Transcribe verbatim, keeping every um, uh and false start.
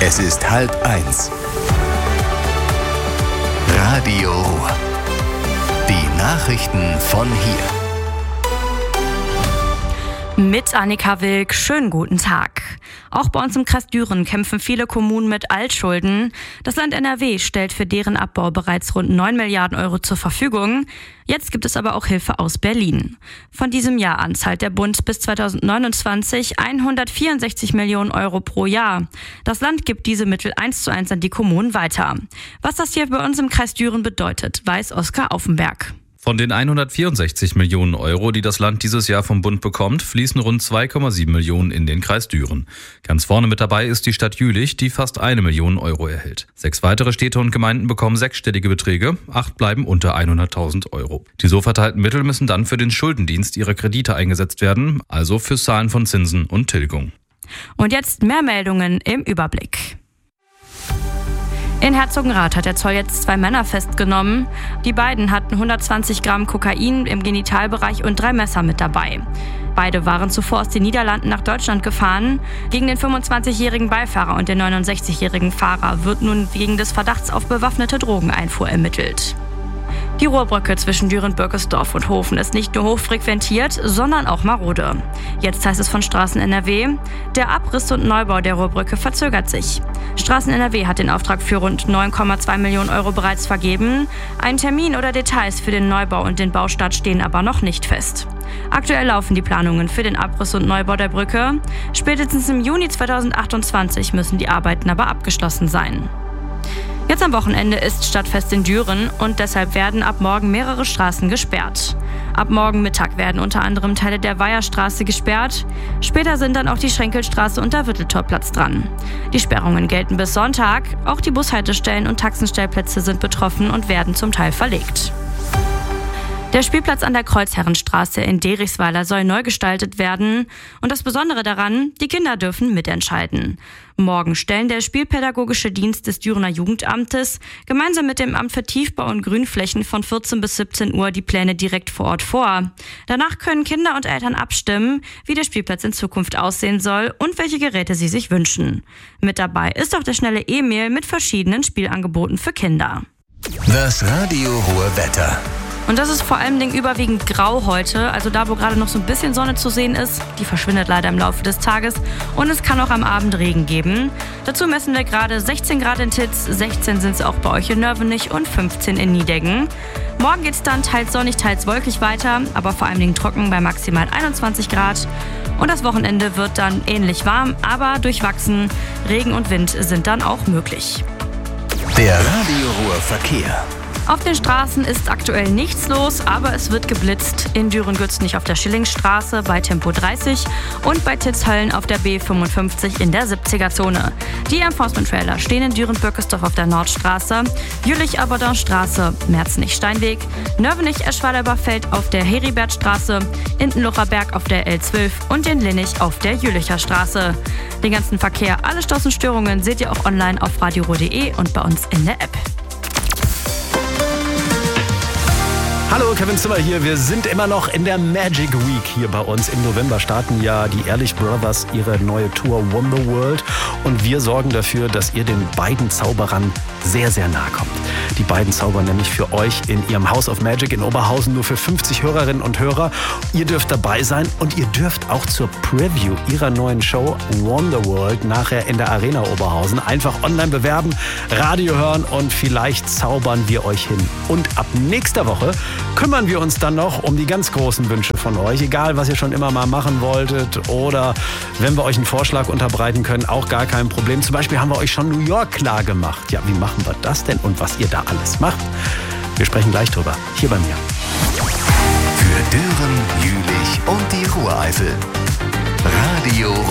Es ist halb eins. Radio Ruhr. Die Nachrichten von hier. Mit Annika Wilk, schönen guten Tag. Auch bei uns im Kreis Düren kämpfen viele Kommunen mit Altschulden. Das Land N R W stellt für deren Abbau bereits rund neun Milliarden Euro zur Verfügung. Jetzt gibt es aber auch Hilfe aus Berlin. Von diesem Jahr an zahlt der Bund bis zweitausendneunundzwanzig hundertvierundsechzig Millionen Euro pro Jahr. Das Land gibt diese Mittel eins zu eins an die Kommunen weiter. Was das hier bei uns im Kreis Düren bedeutet, weiß Oskar Auffenberg. Von den hundertvierundsechzig Millionen Euro, die das Land dieses Jahr vom Bund bekommt, fließen rund zwei Komma sieben Millionen in den Kreis Düren. Ganz vorne mit dabei ist die Stadt Jülich, die fast eine Million Euro erhält. Sechs weitere Städte und Gemeinden bekommen sechsstellige Beträge, acht bleiben unter hunderttausend Euro. Die so verteilten Mittel müssen dann für den Schuldendienst ihrer Kredite eingesetzt werden, also fürs Zahlen von Zinsen und Tilgung. Und jetzt mehr Meldungen im Überblick. In Herzogenrath hat der Zoll jetzt zwei Männer festgenommen. Die beiden hatten hundertzwanzig Gramm Kokain im Genitalbereich und drei Messer mit dabei. Beide waren zuvor aus den Niederlanden nach Deutschland gefahren. Gegen den fünfundzwanzigjährigen Beifahrer und den neunundsechzigjährigen Fahrer wird nun wegen des Verdachts auf bewaffnete Drogeneinfuhr ermittelt. Die Ruhrbrücke zwischen Düren-Birkesdorf und Hofen ist nicht nur hochfrequentiert, sondern auch marode. Jetzt heißt es von Straßen N R W, der Abriss und Neubau der Ruhrbrücke verzögert sich. Straßen N R W hat den Auftrag für rund neun Komma zwei Millionen Euro bereits vergeben. Ein Termin oder Details für den Neubau und den Baustart stehen aber noch nicht fest. Aktuell laufen die Planungen für den Abriss und Neubau der Brücke. Spätestens im Juni zweitausendachtundzwanzig müssen die Arbeiten aber abgeschlossen sein. Jetzt am Wochenende ist Stadtfest in Düren und deshalb werden ab morgen mehrere Straßen gesperrt. Ab morgen Mittag werden unter anderem Teile der Weiherstraße gesperrt. Später sind dann auch die Schenkelstraße und der Witteltorplatz dran. Die Sperrungen gelten bis Sonntag. Auch die Bushaltestellen und Taxenstellplätze sind betroffen und werden zum Teil verlegt. Der Spielplatz an der Kreuzherrenstraße in Derichsweiler soll neu gestaltet werden. Und das Besondere daran, die Kinder dürfen mitentscheiden. Morgen stellen der Spielpädagogische Dienst des Dürener Jugendamtes gemeinsam mit dem Amt für Tiefbau und Grünflächen von vierzehn bis siebzehn Uhr die Pläne direkt vor Ort vor. Danach können Kinder und Eltern abstimmen, wie der Spielplatz in Zukunft aussehen soll und welche Geräte sie sich wünschen. Mit dabei ist auch der schnelle E-Mail mit verschiedenen Spielangeboten für Kinder. Das Radio Ruhr Wetter. Und das ist vor allem Dingen überwiegend grau heute, also da, wo gerade noch so ein bisschen Sonne zu sehen ist, die verschwindet leider im Laufe des Tages und es kann auch am Abend Regen geben. Dazu messen wir gerade sechzehn Grad in Titz, sechzehn sind es auch bei euch in Nörvenich und fünfzehn in Niedeggen. Morgen geht es dann teils sonnig, teils wolkig weiter, aber vor allem Dingen trocken bei maximal einundzwanzig Grad. Und das Wochenende wird dann ähnlich warm, aber durchwachsen. Regen und Wind sind dann auch möglich. Der Radio Ruhr Verkehr. Auf den Straßen ist aktuell nichts los, aber es wird geblitzt. In Düren-Gütznich auf der Schillingstraße bei Tempo dreißig und bei Titzhöllen auf der B fünfundfünfzig in der siebziger-Zone. Die Enforcement-Trailer stehen in Düren-Birkesdorf auf der Nordstraße, Jülich-Aberdorn-Straße, Merzenich-Steinweg, Nörvenich-Eschweiler-Feld auf der Heribertstraße, Indenlucher Berg auf der L zwölf und in Linnich auf der Jülicher Straße. Den ganzen Verkehr, alle Straßenstörungen seht ihr auch online auf radio ruhr punkt de und bei uns in der App. Hallo, Kevin Zimmer hier. Wir sind immer noch in der Magic Week hier bei uns. Im November starten ja die Ehrlich Brothers ihre neue Tour Wonder World und wir sorgen dafür, dass ihr den beiden Zauberern sehr, sehr nahe kommt. Die beiden zaubern nämlich für euch in ihrem House of Magic in Oberhausen nur für fünfzig Hörerinnen und Hörer. Ihr dürft dabei sein und ihr dürft auch zur Preview ihrer neuen Show Wonder World nachher in der Arena Oberhausen einfach online bewerben, Radio hören und vielleicht zaubern wir euch hin. Und ab nächster Woche kümmern wir uns dann noch um die ganz großen Wünsche von euch. Egal, was ihr schon immer mal machen wolltet oder wenn wir euch einen Vorschlag unterbreiten können, auch gar kein Problem. Zum Beispiel haben wir euch schon New York klar gemacht. Ja, wie machen wir das denn und was ihr da alles macht? Wir sprechen gleich drüber, hier bei mir. Für Düren, Jülich und die Ruhreifel. Radio